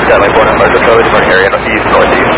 Skyline 4 number, just over the area, east, northeast.